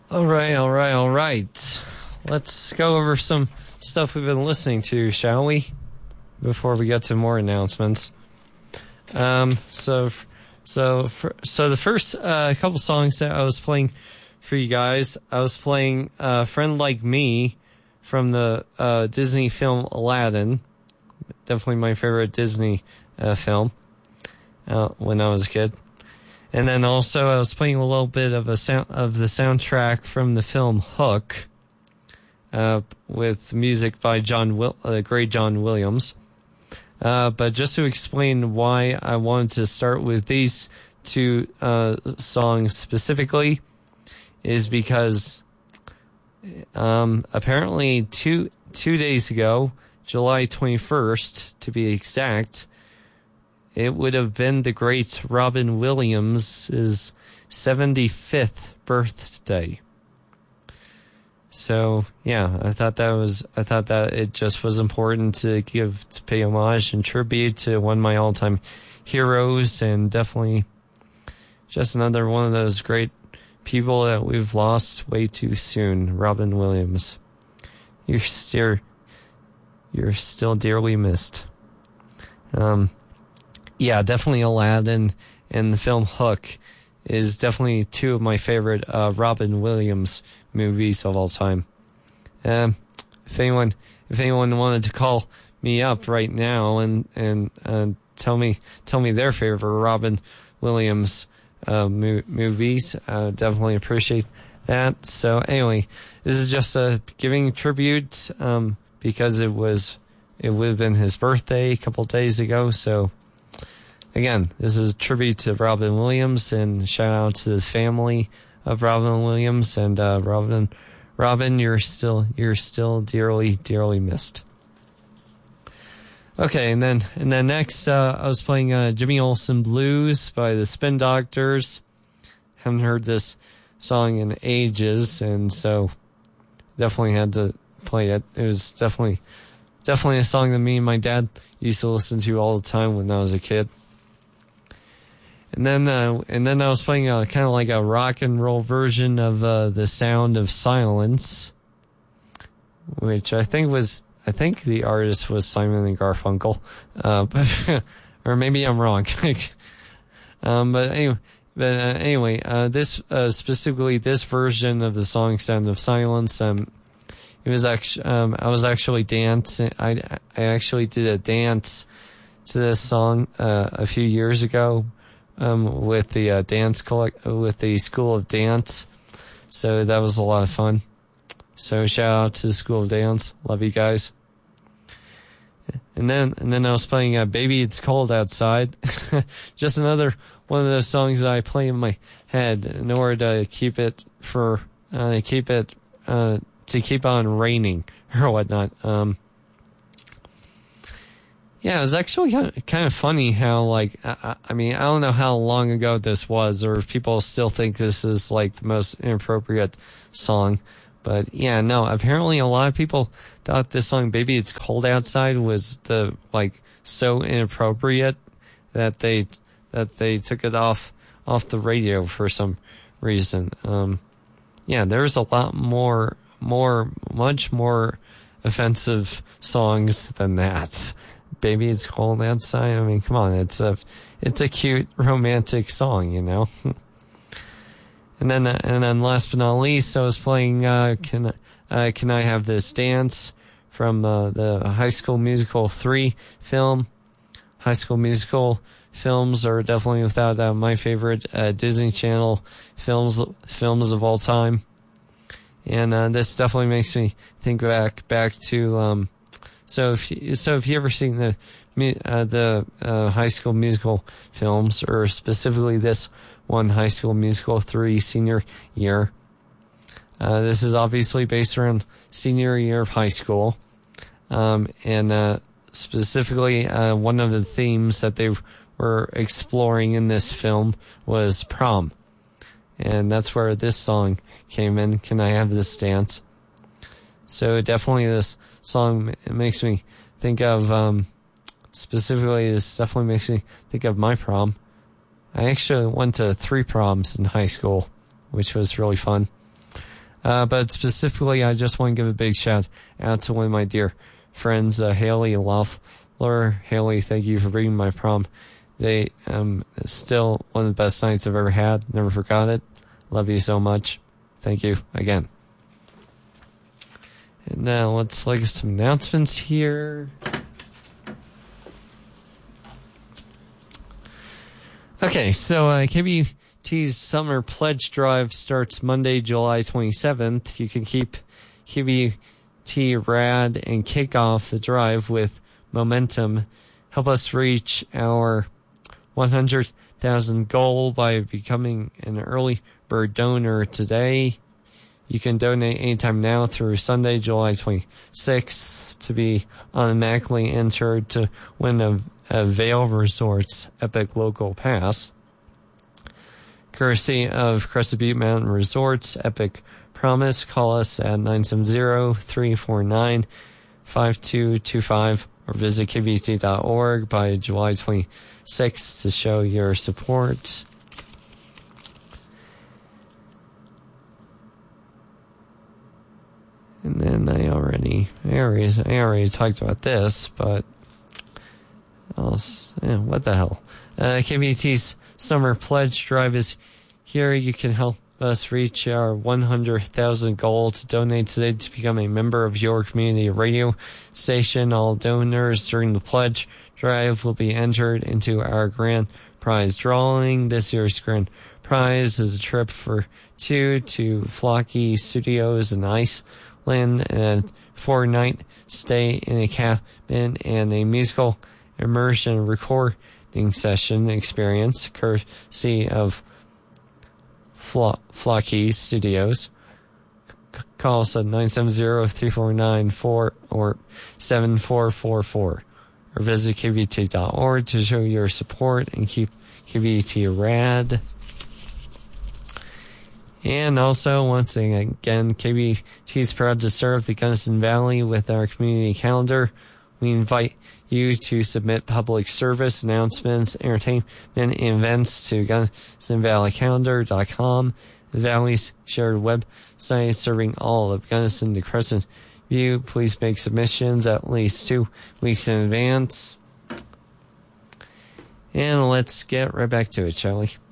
All right. Let's go over some stuff we've been listening to, shall we? Before we get to more announcements. So the first couple songs that I was playing for you guys, I was playing "Friend Like Me" from the Disney film Aladdin. Definitely my favorite Disney film when I was a kid. And then also I was playing a little bit of the soundtrack from the film Hook, with music by the great John Williams. But just to explain why I wanted to start with these two songs specifically is because apparently two days ago, July 21st to be exact, it would have been the great Robin Williams' 75th birthday. So yeah, I thought that it just was important to pay homage and tribute to one of my all-time heroes, and definitely just another one of those great people that we've lost way too soon. Robin Williams, you're still dearly missed. Yeah, definitely Aladdin and the film Hook is definitely two of my favorite Robin Williams movies of all time. If anyone wanted to call me up right now and tell me their favorite Robin Williams movies, definitely appreciate that. So anyway, this is just giving tribute because it would have been his birthday a couple days ago. So again, this is a tribute to Robin Williams, and shout out to the family of Robin Williams, and Robin, you're still dearly missed. Okay, and then next I was playing Jimmy Olsen Blues by the Spin Doctors. Haven't heard this song in ages, and so definitely had to play it. It was definitely a song that me and my dad used to listen to all the time when I was a kid. And then I was playing kind of like a rock and roll version of The Sound of Silence, which I think the artist was Simon and Garfunkel, or maybe I'm wrong. But anyway, this specifically this version of the song "Sound of Silence," it was actually I was actually dancing. I actually did a dance to this song a few years ago. With the with the School of Dance, so that was a lot of fun. So shout out to the School of Dance, love you guys. And then I was playing "Baby It's Cold Outside," just another one of those songs that I play in my head in order to keep it to keep on raining or whatnot. Yeah, it was actually kind of funny how, like, I mean, I don't know how long ago this was, or if people still think this is, like, the most inappropriate song. But, yeah, no, apparently a lot of people thought this song, "Baby It's Cold Outside," was so inappropriate that they took it off the radio for some reason. Yeah, there's a lot much more offensive songs than that. "Baby It's Cold Outside." I mean, come on, it's a cute romantic song, you know. And then last but not least, I was playing "Can I Have This Dance" from the High School Musical 3 film. High School Musical films are definitely without doubt my favorite Disney Channel films of all time. And this definitely makes me think back to So if you ever seen the High School Musical films, or specifically this one, High School Musical 3 Senior Year, this is obviously based around senior year of high school, and specifically one of the themes that they were exploring in this film was prom, and that's where this song came in. "Can I Have This Dance?" So definitely this song, it makes me think of, specifically, this definitely makes me think of my prom. I actually went to 3 proms in high school, which was really fun. But specifically, I just want to give a big shout out to one of my dear friends, Haley Loeffler. Haley, thank you for bringing my prom date. Still one of the best nights I've ever had. Never forgot it. Love you so much. Thank you again. And now let's look at some announcements here. Okay, so KBT's Summer Pledge Drive starts Monday, July 27th. You can keep KBT rad and kick off the drive with momentum. Help us reach our 100,000 goal by becoming an early bird donor today. You can donate anytime now through Sunday, July 26th to be automatically entered to win a Vail Resorts Epic Local Pass. Courtesy of Crested Butte Mountain Resorts Epic Promise. Call us at 970-349-5225 or visit kbt.org by July 26th to show your support. And then I already talked about this, but what the hell? KBT's Summer Pledge Drive is here. You can help us reach our 100,000 goal to donate today to become a member of your community radio station. All donors during the pledge drive will be entered into our grand prize drawing. This year's grand prize is a trip for two to Flocky Studios in Iceland, and a 4-night stay in a cabin and a musical immersion recording session experience courtesy of Flocky Studios. Call us at 970-349-4 or 7444 or visit kbt.org to show your support and keep KBT rad. And also, once again, KBT is proud to serve the Gunnison Valley with our community calendar. We invite you to submit public service announcements, entertainment, and events to GunnisonValleyCalendar.com, the Valley's shared website serving all of Gunnison to Crescent View. Please make submissions at least 2 weeks in advance. And let's get right back to it, shall we?